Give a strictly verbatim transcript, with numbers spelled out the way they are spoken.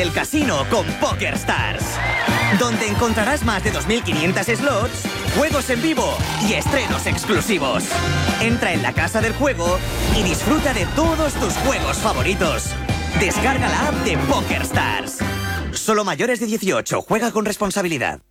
El casino con PokerStars, donde encontrarás más de dos mil quinientos slots, juegos en vivo y estrenos exclusivos. Entra en la casa del juego y disfruta de todos tus juegos favoritos. Descarga la app de PokerStars. Solo mayores de dieciocho. Juega con responsabilidad.